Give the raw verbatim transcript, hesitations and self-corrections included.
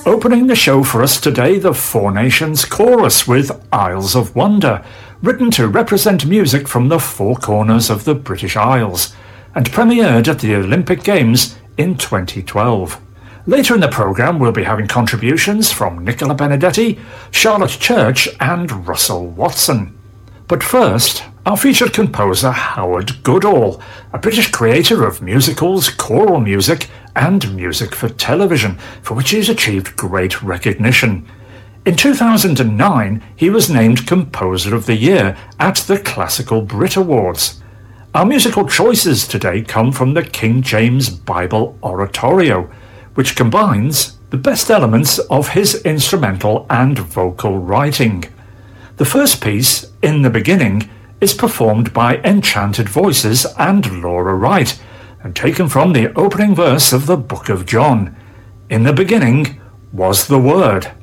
Opening the show for us today, the Four Nations Chorus with Isles of Wonder, written to represent music from the four corners of the British Isles, and premiered at the Olympic Games in twenty twelve. Later in the programme we'll be having contributions from Nicola Benedetti, Charlotte Church and Russell Watson. But first, our featured composer Howard Goodall, a British creator of musicals, choral music and music for television, for which he's achieved great recognition. In two thousand nine, he was named Composer of the Year at the Classical Brit Awards. Our musical choices today come from the King James Bible Oratorio, which combines the best elements of his instrumental and vocal writing. The first piece, In the Beginning, is performed by Enchanted Voices and Laura Wright, and taken from the opening verse of the Book of John. In the beginning was the Word.